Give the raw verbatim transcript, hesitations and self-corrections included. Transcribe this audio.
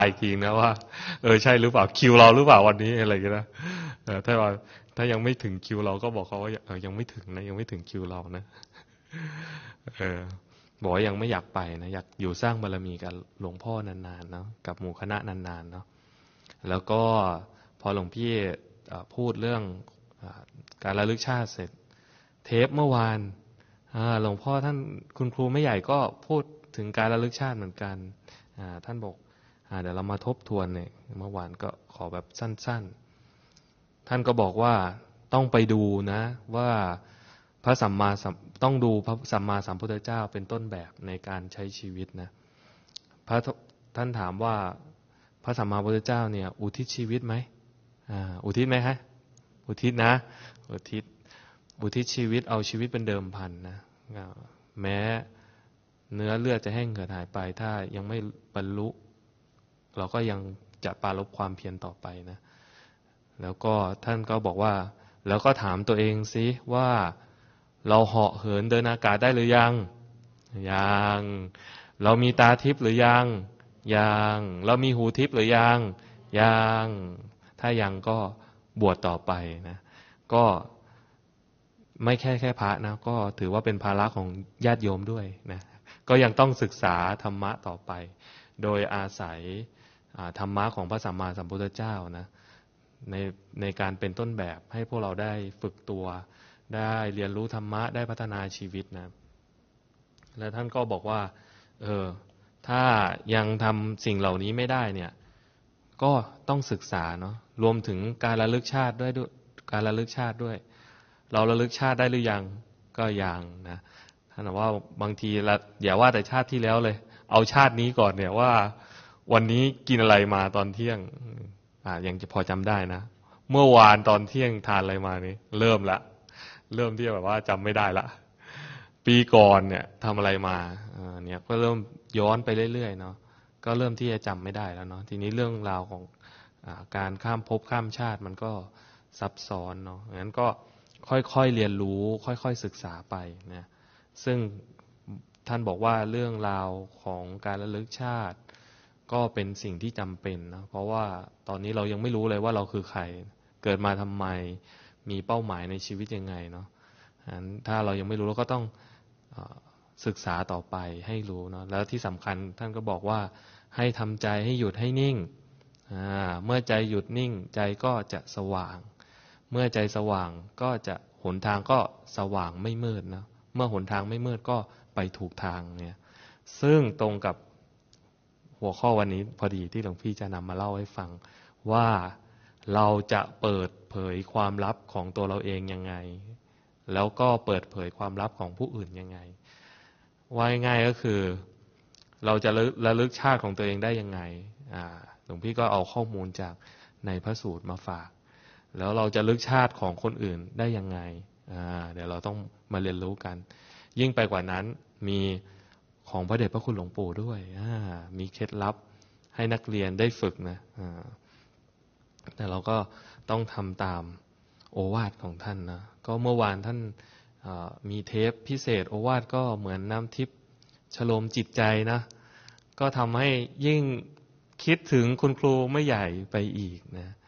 อีกทีนะว่าเออใช่หรือเปล่าคิวเราหรือเปล่าวันนี้อะไรกันนะเออถ้าว่าถ้ายังไม่ถึงคิวเราก็บอกเขาว่าเออยังไม่ถึงนะยังไม่ถึงคิวเรานะเออบอกว่ายังไม่อยากไปนะอยากอยู่สร้างบารมีกับหลวงพ่อนานๆเนาะกับหมู่คณะนานๆเนาะแล้วก็พอหลวงพี่พูดเรื่องการระลึกชาติเสร็จเทปเมื่อวานหลวงพ่อท่านคุณครูไม่ใหญ่ก็พูดถึงการระลึกชาติเหมือนกันท่านบอกเดี๋ยวเรามาทบทวนเนี่ยเมื่อวานก็ขอแบบสั้นๆท่านก็บอกว่าต้องไปดูนะว่าพระสัมมาสัมต้องดูพระสัมมาสัมพุทธเจ้าเป็นต้นแบบในการใช้ชีวิตนะพระท่านถามว่าพระสัมมาสัมพุทธเจ้าเนี่ยอุทิศชีวิตไหมอ่าอุทิศไหมฮะอุทิศนะอุทิศอุทิศชีวิตเอาชีวิตเป็นเดิมพันนะแม้เนื้อเลือดจะแห้งเหือดหายไปถ้ายังไม่บรรลุเราก็ยังจะปรารภความเพียรต่อไปนะแล้วก็ท่านก็บอกว่าแล้วก็ถามตัวเองสิว่าเราเหาะเหินเดินอากาศได้หรือยังยังเรามีตาทิพย์หรือยังยังเรามีหูทิพย์หรือยังยังถ้ายังก็บวชต่อไปนะก็ไม่แค่แค่พระนะก็ถือว่าเป็นภาระของญาติโยมด้วยนะก็ยังต้องศึกษาธรรมะต่อไปโดยอาศัยธรรมะของพระสัมมาสัมพุทธเจ้านะในในการเป็นต้นแบบให้พวกเราได้ฝึกตัวได้เรียนรู้ธรรมะได้พัฒนาชีวิตนะและท่านก็บอกว่าเออถ้ายังทำสิ่งเหล่านี้ไม่ได้เนี่ยก็ต้องศึกษาเนาะรวมถึงการระลึกชาติด้วยการระลึกชาติด้วยเราระลึกชาติได้หรือยังก็ยังนะท่านบอกว่าบางทีอย่าว่าแต่ชาติที่แล้วเลยเอาชาตินี้ก่อนเนี่ยว่าวันนี้กินอะไรมาตอนเที่ยงอ่ายังจะพอจำได้นะเมื่อวานตอนเที่ยงทานอะไรมานี่เริ่มละเริ่มที่แบบว่าจำไม่ได้ละปีก่อนเนี่ยทำอะไรมาอ่าเนี่ยก็เริ่มย้อนไปเรื่อยๆเนาะก็เริ่มที่จะจำไม่ได้แล้วเนาะทีนี้เรื่องราวของอ่าการข้ามภพข้ามชาติมันก็ซับซ้อนเนาะงั้นก็ค่อยๆเรียนรู้ค่อยๆศึกษาไปนะซึ่งท่านบอกว่าเรื่องราวของการระลึกชาติก็เป็นสิ่งที่จำเป็นนะเพราะว่าตอนนี้เรายังไม่รู้เลยว่าเราคือใครเกิดมาทำไมมีเป้าหมายในชีวิตยังไงเนาะถ้าเรายังไม่รู้เราก็ต้องศึกษาต่อไปให้รู้เนาะแล้วที่สำคัญท่านก็บอกว่าให้ทำใจให้หยุดให้นิ่งเมื่อใจหยุดนิ่งใจก็จะสว่างเมื่อใจสว่างก็จะหนทางก็สว่างไม่มืดนะเมื่อหนทางไม่มืดก็ไปถูกทางเนี่ยซึ่งตรงกับหัวข้อวันนี้พอดีที่หลวงพี่จะนำมาเล่าให้ฟังว่าเราจะเปิดเผยความลับของตัวเราเองยังไงแล้วก็เปิดเผยความลับของผู้อื่นยังไงว่าง่ายๆก็คือเราจะระลึกชาติของตัวเองได้ยังไงหลวงพี่ก็เอาข้อมูลจากในพระสูตรมาฝากแล้วเราจะลึกชาติของคนอื่นได้ยังไงเดี๋ยวเราต้องมาเรียนรู้กันยิ่งไปกว่านั้นมีของพระเดชพระคุณหลวงปู่ด้วยมีเคล็ดลับให้นักเรียนได้ฝึกนะแต่เราก็ต้องทำตามโอวาทของท่านนะก็เมื่อวานท่านมีเทปพิเศษโอวาทก็เหมือนน้ำทิพย์ฉโลมจิตใจนะก็ทำให้ยิ่งคิดถึงคุณครูไม่ใหญ่ไปอีกนะ